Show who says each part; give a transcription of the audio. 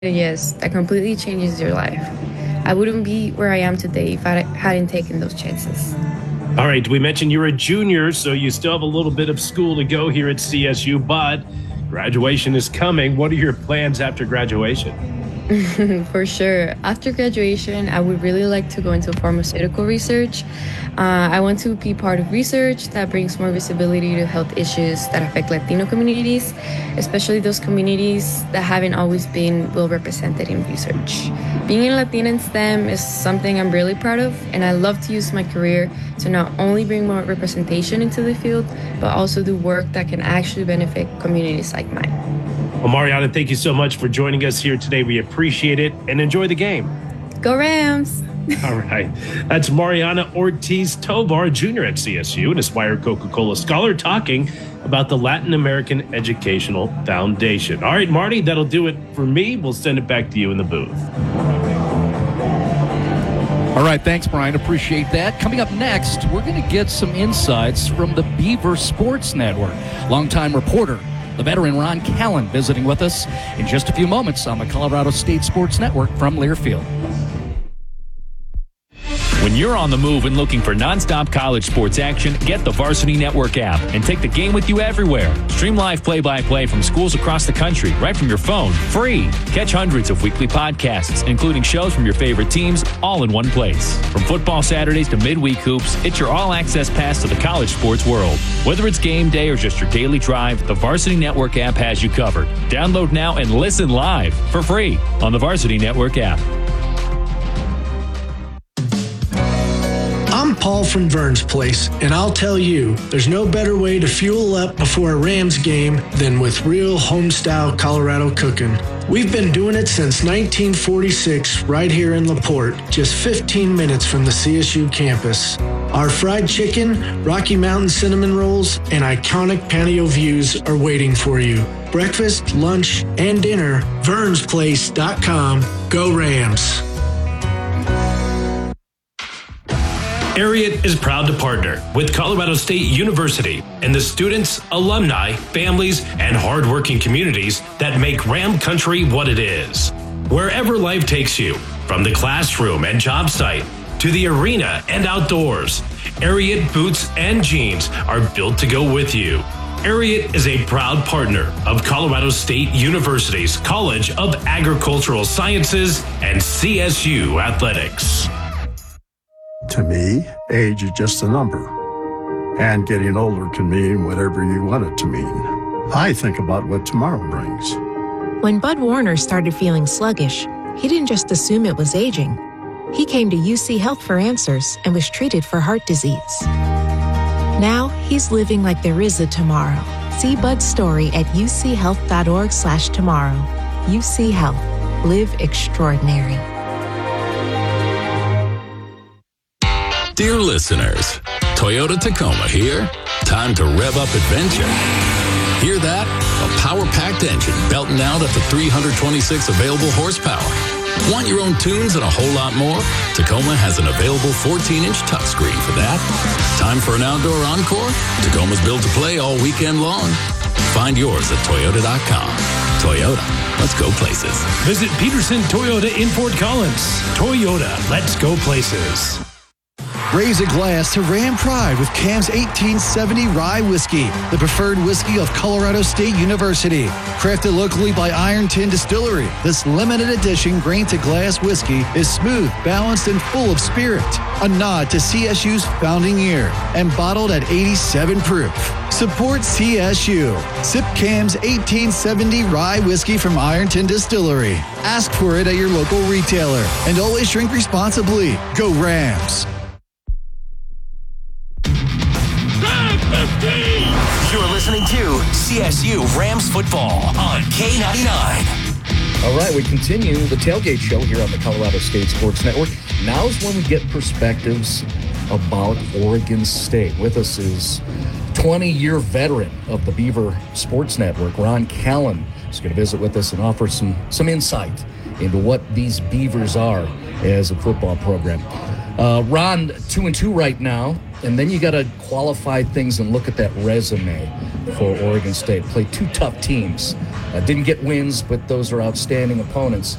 Speaker 1: Yes, that completely changes your life. I wouldn't be where I am today if I hadn't taken those chances.
Speaker 2: All right, we mentioned you're a junior, so you still have a little bit of school to go here at CSU, but graduation is coming. What are your plans after graduation?
Speaker 1: For sure. After graduation, I would really like to go into pharmaceutical research. I want to be part of research that brings more visibility to health issues that affect Latino communities, especially those communities that haven't always been well represented in research. Being a Latina in STEM is something I'm really proud of, and I love to use my career to not only bring more representation into the field, but also do work that can actually benefit communities like mine.
Speaker 2: Well, Mariana, thank you so much for joining us here today. We appreciate it and enjoy the game.
Speaker 1: Go Rams!
Speaker 2: All right. That's Mariana Ortiz Tovar, junior at CSU, an Aspire Coca-Cola Scholar, talking about the Latin American Educational Foundation. All right, Marty, that'll do it for me. We'll send it back to you in the booth.
Speaker 3: All right, thanks, Brian. Appreciate that. Coming up next, we're going to get some insights from the Beaver Sports Network. Longtime reporter, the veteran Ron Callan, visiting with us in just a few moments on the Colorado State Sports Network from Learfield.
Speaker 4: When you're on the move and looking for nonstop college sports action, get the Varsity Network app and take the game with you everywhere. Stream live play-by-play from schools across the country right from your phone, free. Catch hundreds of weekly podcasts, including shows from your favorite teams, all in one place. From football Saturdays to midweek hoops, it's your all-access pass to the college sports world. Whether it's game day or just your daily drive, the Varsity Network app has you covered. Download now and listen live for free on the Varsity Network app.
Speaker 5: I'm Paul from Vern's Place, and I'll tell you, there's no better way to fuel up before a Rams game than with real home-style Colorado cooking. We've been doing it since 1946 right here in LaPorte, just 15 minutes from the CSU campus. Our fried chicken, Rocky Mountain cinnamon rolls, and iconic patio views are waiting for you. Breakfast, lunch, and dinner, vernsplace.com. Go Rams!
Speaker 2: Ariat is proud to partner with Colorado State University and the students, alumni, families, and hardworking communities that make Ram Country what it is. Wherever life takes you, from the classroom and job site to the arena and outdoors, Ariat boots and jeans are built to go with you. Ariat is a proud partner of Colorado State University's College of Agricultural Sciences and CSU Athletics.
Speaker 6: To me, age is just a number, and getting older can mean whatever you want it to mean. I think about what tomorrow brings.
Speaker 7: When Bud Warner started feeling sluggish, he didn't just assume it was aging. He came to UC Health for answers and was treated for heart disease. Now he's living like there is a tomorrow. See Bud's story at uchealth.org/tomorrow. UC Health. Live extraordinary.
Speaker 8: Dear listeners, Toyota Tacoma here. Time to rev up adventure. Hear that? A power-packed engine belting out up to 326 available horsepower. Want your own tunes and a whole lot more? Tacoma has an available 14-inch touchscreen for that. Time for an outdoor encore? Tacoma's built to play all weekend long. Find yours at Toyota.com. Toyota, let's go places.
Speaker 2: Visit Peterson Toyota in Fort Collins. Toyota, let's go places.
Speaker 9: Raise a glass to Ram Pride with Cam's 1870 Rye Whiskey, the preferred whiskey of Colorado State University. Crafted locally by Iron Tin Distillery, this limited edition grain-to-glass whiskey is smooth, balanced, and full of spirit. A nod to CSU's founding year and bottled at 87 proof. Support CSU. Sip Cam's 1870 Rye Whiskey from Iron Tin Distillery. Ask for it at your local retailer. And always drink responsibly. Go Rams!
Speaker 10: You're listening to CSU Rams football on K99.
Speaker 3: All right, we continue the tailgate show here on the Colorado State Sports Network. Now's when we get perspectives about Oregon State. With us is 20-year veteran of the Beaver Sports Network, Ron Callan. He's going to visit with us and offer some insight into what these Beavers are as a football program. Ron, 2-2 right now. And then you got to qualify things and look at that resume for Oregon State. Played two tough teams. Didn't get wins, but those are outstanding opponents.